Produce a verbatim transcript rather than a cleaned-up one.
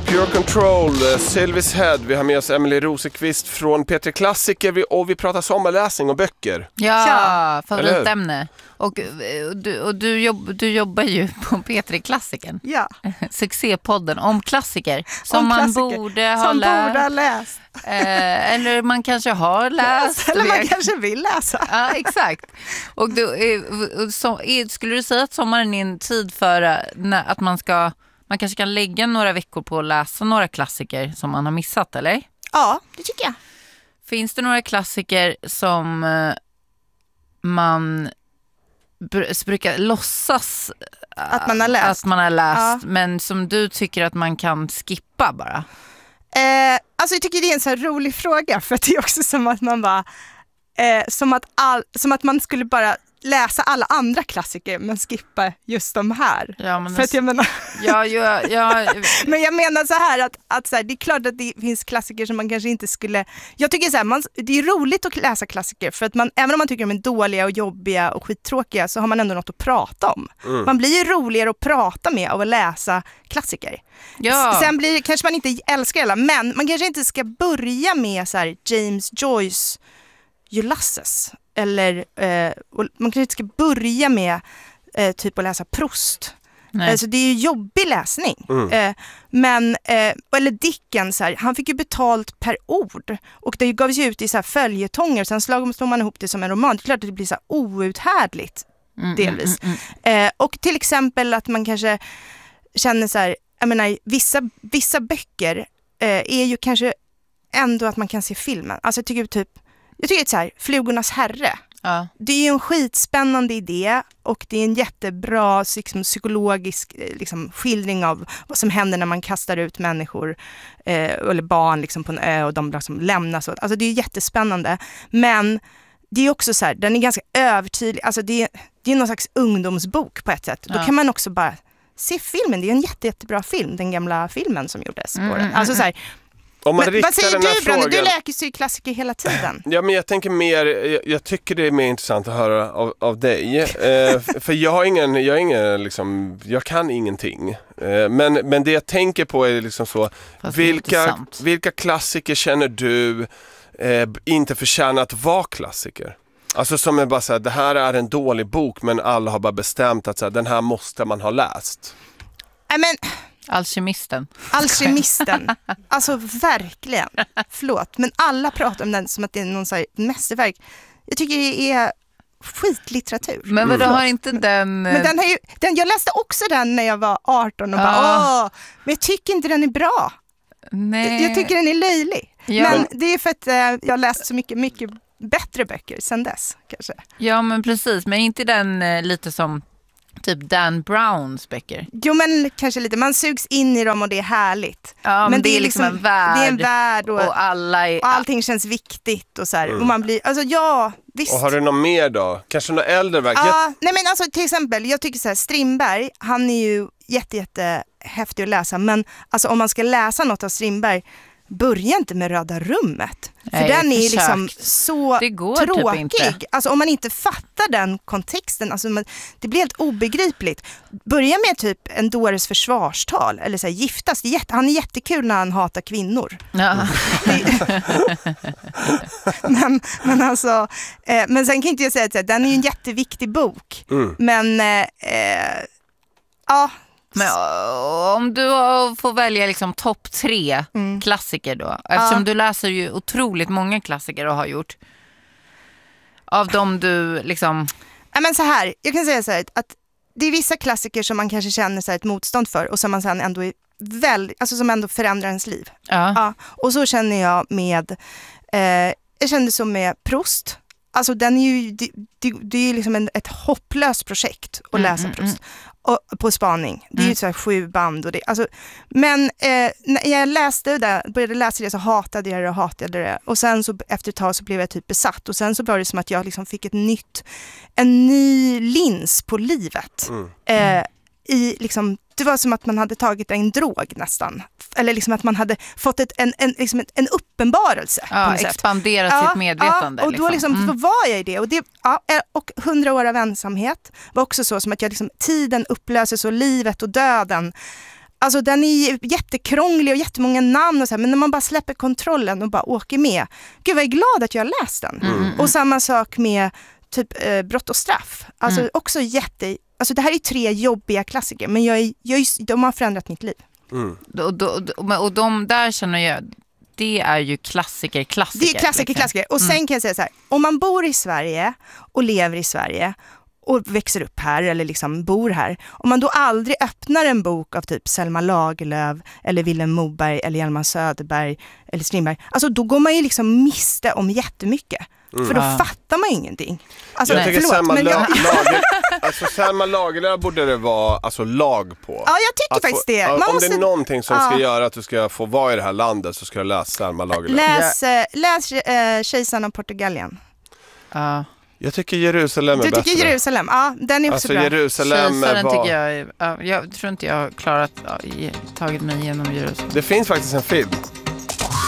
Pure Control, Sylvis Head. Vi har med oss Emily Rosenqvist från P tre Klassiker och vi pratar sommarläsning och böcker. Ja, ja. favoritämne. Och, och, du, och du, jobb, du jobbar ju på P tre Klassikern. Ja. Succépodden om klassiker som om man klassiker, borde ha som läst. Borde ha läst. Eh, eller man kanske har läst. Eller man kanske vill läsa. Ja, exakt. Och du, eh, så, skulle du säga att sommaren är en tid för eh, att man ska... Man kanske kan lägga några veckor på att läsa några klassiker som man har missat, eller? Ja, det tycker jag. Finns det några klassiker som eh, man br- brukar låtsas att man har läst, att man har läst ja. Men som du tycker att man kan skippa bara? Eh, alltså jag tycker det är en så här rolig fråga, för att det är också som att man bara eh, som, att all, som att man skulle bara läsa alla andra klassiker men skippa just de här. Ja, men för att jag menar ja, ja, ja. Men jag menar så här att, att så här, det är klart att det finns klassiker som man kanske inte skulle... Jag tycker så här, man, det är roligt att läsa klassiker för att man, även om man tycker de är dåliga och jobbiga och skittråkiga, så har man ändå något att prata om. Mm. Man blir ju roligare att prata med av att läsa klassiker. Ja. Sen blir, kanske man inte älskar alla, men man kanske inte ska börja med så här, James Joyce Ulysses. Eller eh, man kanske inte ska börja med eh, typ att läsa Proust. Alltså det är ju jobbig läsning. Mm. Eh, men, eh, eller Dickens, här, han fick ju betalt per ord. Och det gavs ju ut i så här följetonger. Sen slår man ihop det som en roman. Det är klart att det blir så här outhärdligt mm, delvis. Mm, mm. Eh, och till exempel att man kanske känner så här, jag menar, vissa, vissa böcker eh, är ju kanske ändå att man kan se filmen. Alltså jag tycker typ Jag tycker att så här, Flugornas herre, ja. Det är ju en skitspännande idé och det är en jättebra liksom, psykologisk liksom, skildring av vad som händer när man kastar ut människor eh, eller barn liksom, på en ö och de liksom, lämnas. Alltså det är jättespännande, men det är också så här, den är ganska övertydlig. Alltså det är, det är någon slags ungdomsbok på ett sätt. Ja. Då kan man också bara se filmen. Det är en jätte, jättebra film, den gamla filmen som gjordes på mm, den. Alltså så här, Om man men, vad säger den du, här Branne? frågan... Du läker ju klassiker hela tiden. Ja, men jag tänker mer, jag, jag tycker det är mer intressant att höra av, av dig. Eh, för jag har ingen, jag har ingen liksom, jag kan ingenting. Eh, men, men det jag tänker på är liksom så, vilka, vilka klassiker känner du eh, inte förtjänar att vara klassiker? Alltså som är bara så här, det här är en dålig bok men alla har bara bestämt att så här, den här måste man ha läst. I men... Alkemisten. Alkemisten. Alltså verkligen. Förlåt. Men alla pratar om den som att det är någon så här mästerverk. Jag tycker det är skitlitteratur. Men vad mm. har inte den... Men den har ju, den, jag läste också den när jag var arton och ah. bara, åh, men jag tycker inte den är bra. Nej. Jag tycker den är löjlig. Ja. Men det är för att eh, jag har läst så mycket, mycket bättre böcker sedan dess, kanske. Ja, men precis. Men inte den eh, lite som... Typ Dan Browns böcker. Jo, men kanske lite. Man sugs in i dem och det är härligt. Ja, men, men det, det är liksom en värld. Det är en värld och, och, alla är, och allting känns viktigt och så här. Mm. Och man blir, alltså ja, visst. Och har du något mer då? Kanske något äldre verk? Ja, jag... nej men alltså till exempel, jag tycker så här, Strindberg, han är ju jätte, jätte häftig att läsa. Men alltså om man ska läsa något av Strindberg, börja inte med Röda rummet. För Nej, den är försökt. liksom så det går tråkig. Typ inte. Alltså om man inte fattar den kontexten, alltså man, det blir helt obegripligt. Börja med typ en dåres försvarstal eller så här, giftas. Det är jätte, han är jättekul när han hatar kvinnor. Ja. men, men alltså, eh, men sen kan inte jag säga att den är ju en jätteviktig bok. Mm. Men eh, ja. Men om du får välja liksom topp tre mm. klassiker då, eftersom ja. du läser ju otroligt många klassiker och har gjort, av dem du liksom... Ja, men så här, jag kan säga så här att det är vissa klassiker som man kanske känner så här ett motstånd för och som man sen ändå är väldigt, alltså som ändå förändrar ens liv. Ja. Ja, och så känner jag med, eh, jag kände så med Proust. Alltså den är ju, det, det, det är ju liksom en, ett hopplöst projekt att läsa mm, Proust. Mm. Och, på spaning. Det är mm. ju så här sju band och det. Alltså, men eh, när jag läste det, började läsa det så hatade jag det och hatade det. Och sen så efter ett tag så blev jag typ besatt. Och sen så var det som att jag liksom fick ett nytt, en ny lins på livet. Mm. Eh, i liksom, det var som att man hade tagit en drog nästan. Eller liksom att man hade fått ett, en, en, liksom en uppenbarelse. Ja, expanderat ja, sitt medvetande. Ja, och då, liksom, mm. då var jag i det. Och, det ja, och hundra år av ensamhet var också så som att jag liksom, tiden upplöses och livet och döden. Alltså den är jättekrånglig och jättemånga namn och så här, men när man bara släpper kontrollen och bara åker med. Gud, vad jag är glad att jag har läst den. Mm. Och samma sak med typ eh, Brott och straff. Alltså Mm. också jätte... Alltså det här är tre jobbiga klassiker, men jag är, jag är, de har förändrat mitt liv. Mm. Och, och, och, och de där känner jag, det är ju klassiker, klassiker. Det är klassiker, liksom. klassiker. Och sen Mm. kan jag säga så här, om man bor i Sverige och lever i Sverige och växer upp här eller liksom bor här, om man då aldrig öppnar en bok av typ Selma Lagerlöf eller Vilhelm Moberg eller Hjalmar Söderberg eller Strindberg, alltså då går man ju liksom miste om jättemycket. Mm. För då Ja. fattar man ingenting. Alltså, Jag tycker förlåt, Selma, men La- jag, Lager, alltså Selma Lagerlöf borde det vara alltså, lag på. ja, jag tycker Att faktiskt få, det. Man om måste, det är någonting som ska ja. göra att du ska få vara i det här landet så ska du läsa Selma Lagerlöf. läs, eh, läs eh, Kejsaren av Portugalien. Ja. Jag tycker Jerusalem är Du bättre. tycker Jerusalem? Ja, den är också Alltså bra. Jerusalem Kejsaren var... tycker jag, är- ja, jag tror inte jag har klarat, ja, i- tagit mig igenom Jerusalem. Det finns faktiskt en film